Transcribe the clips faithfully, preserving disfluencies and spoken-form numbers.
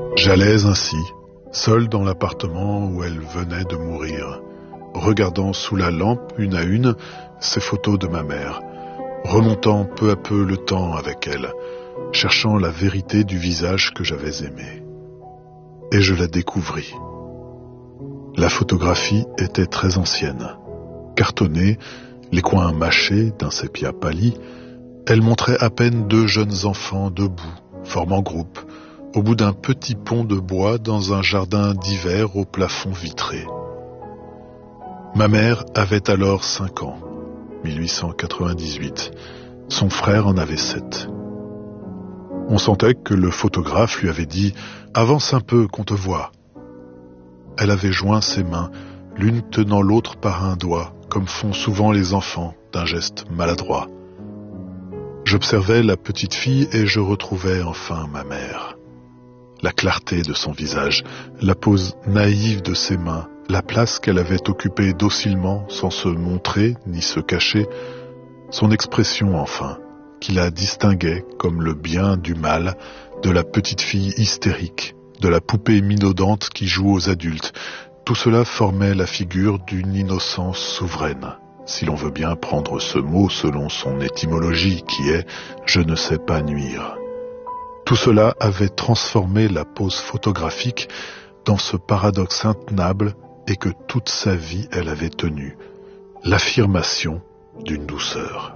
J'allais ainsi, seul dans l'appartement où elle venait de mourir, regardant sous la lampe une à une ces photos de ma mère, remontant peu à peu le temps avec elle, cherchant la vérité du visage que j'avais aimé. Et je la découvris. La photographie était très ancienne. Cartonnée, les coins mâchés d'un sépia pâli, elle montrait à peine deux jeunes enfants debout, formant groupe, au bout d'un petit pont de bois dans un jardin d'hiver au plafond vitré. Ma mère avait alors cinq ans, mille huit cent quatre-vingt-dix-huit. Son frère en avait sept. On sentait que le photographe lui avait dit « Avance un peu qu'on te voit ». Elle avait joint ses mains, l'une tenant l'autre par un doigt, comme font souvent les enfants, d'un geste maladroit. J'observais la petite fille et je retrouvais enfin ma mère. La clarté de son visage, la pose naïve de ses mains, la place qu'elle avait occupée docilement sans se montrer ni se cacher, son expression enfin, qui la distinguait comme le bien du mal, de la petite fille hystérique, de la poupée minaudante qui joue aux adultes, tout cela formait la figure d'une innocence souveraine, si l'on veut bien prendre ce mot selon son étymologie qui est « je ne sais pas nuire ». Tout cela avait transformé la pose photographique dans ce paradoxe intenable et que toute sa vie elle avait tenu, l'affirmation d'une douceur.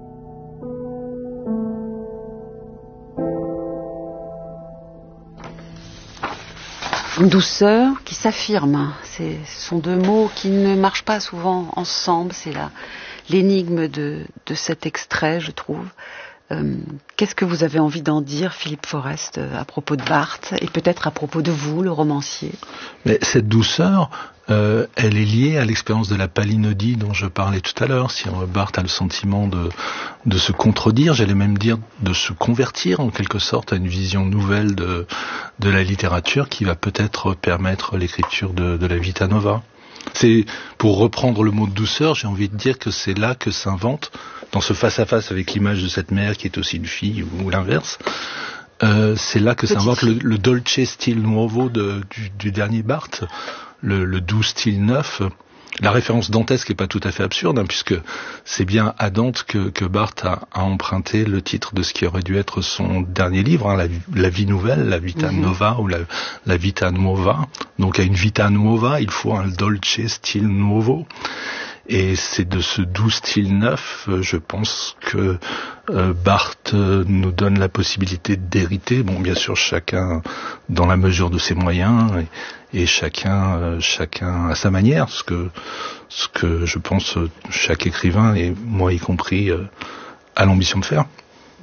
Une douceur qui s'affirme. C'est, ce sont deux mots qui ne marchent pas souvent ensemble. C'est la, l'énigme de, de cet extrait, je trouve. Euh, qu'est-ce que vous avez envie d'en dire, Philippe Forest, à propos de Barthes et peut-être à propos de vous, le romancier? Mais cette douceur, euh, elle est liée à l'expérience de la palinodie dont je parlais tout à l'heure. Si Barthes a le sentiment de, de se contredire, j'allais même dire de se convertir en quelque sorte à une vision nouvelle de, de la littérature qui va peut-être permettre l'écriture de, de la Vita Nova. C'est, pour reprendre le mot de douceur, j'ai envie de dire que c'est là que s'invente, dans ce face-à-face avec l'image de cette mère qui est aussi une fille, ou, ou l'inverse, euh, c'est là que Petite s'invente le, le dolce stile nuovo de, du, du dernier Barthes, le, le doux style neuf. La référence dantesque n'est pas tout à fait absurde, hein, puisque c'est bien à Dante que, que Barthes a, a emprunté le titre de ce qui aurait dû être son dernier livre, hein, la, la vie nouvelle, la vita mm-hmm. nova ou la, la vita nuova. Donc à une vita nuova, il faut un dolce style nuovo. Et c'est de ce doux style neuf, je pense que euh, Barthes nous donne la possibilité d'hériter. Bon, bien sûr, chacun dans la mesure de ses moyens et, et chacun, euh, chacun à sa manière. Ce que, ce que je pense chaque écrivain et moi y compris euh, a l'ambition de faire.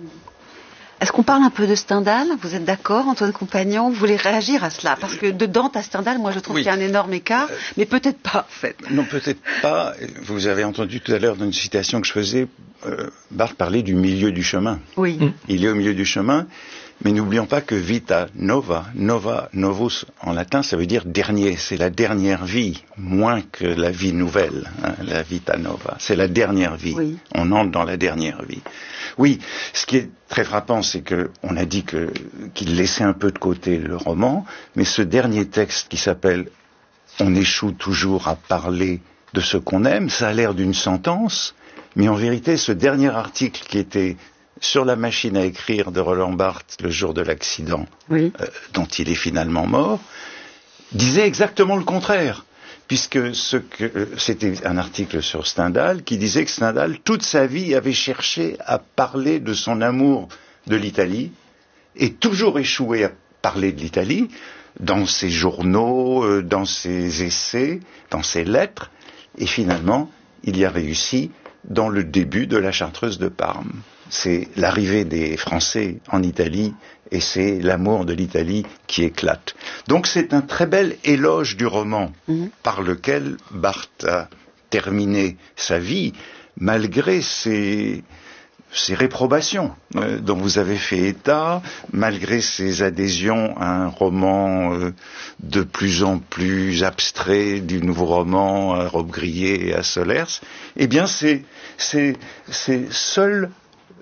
Est-ce qu'on parle un peu de Stendhal? Vous êtes d'accord, Antoine Compagnon? Vous voulez réagir à cela? Parce que de Dante à Stendhal, moi je trouve oui. qu'il y a un énorme écart, mais peut-être pas en fait. Non, peut-être pas. Vous avez entendu tout à l'heure dans une citation que je faisais, euh, Barthes parlait du milieu du chemin. Oui. Mmh. Il est au milieu du chemin, mais n'oublions pas que vita nova, nova, novus en latin, ça veut dire dernier. C'est la dernière vie, moins que la vie nouvelle, hein, la vita nova. C'est la dernière vie. Oui. On entre dans la dernière vie. Oui, ce qui est très frappant, c'est que on a dit que, qu'il laissait un peu de côté le roman, mais ce dernier texte qui s'appelle « On échoue toujours à parler de ce qu'on aime », ça a l'air d'une sentence, mais en vérité, ce dernier article qui était sur la machine à écrire de Roland Barthes le jour de l'accident, oui. euh, dont il est finalement mort, disait exactement le contraire. Puisque ce que, euh, c'était un article sur Stendhal qui disait que Stendhal, toute sa vie, avait cherché à parler de son amour de l'Italie et toujours échoué à parler de l'Italie dans ses journaux, euh, dans ses essais, dans ses lettres. Et finalement, il y a réussi dans le début de la Chartreuse de Parme. C'est l'arrivée des Français en Italie et c'est l'amour de l'Italie qui éclate. Donc c'est un très bel éloge du roman mmh. par lequel Barthes a terminé sa vie, malgré ses, ses réprobations euh, dont vous avez fait état, malgré ses adhésions à un roman euh, de plus en plus abstrait, du nouveau roman à Robbe-Grillet et à Solers. Eh bien c'est, c'est, c'est seul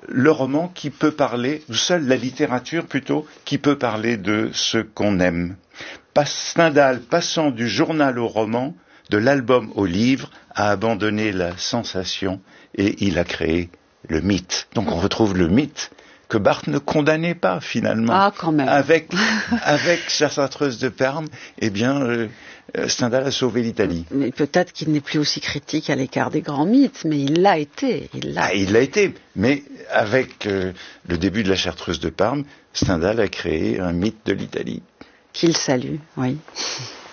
le roman qui peut parler, ou seule la littérature plutôt, qui peut parler de ce qu'on aime. Stendhal, passant du journal au roman, de l'album au livre, a abandonné la sensation et il a créé le mythe. Donc on retrouve le mythe que Barthes ne condamnait pas finalement. Ah, quand même. Avec, avec sa chartreuse de Parme, eh bien, euh, Stendhal a sauvé l'Italie. Mais peut-être qu'il n'est plus aussi critique à l'égard des grands mythes, mais il l'a été. Il l'a, ah, il l'a été. Mais avec euh, le début de la chartreuse de Parme, Stendhal a créé un mythe de l'Italie. Qu'il salue, oui.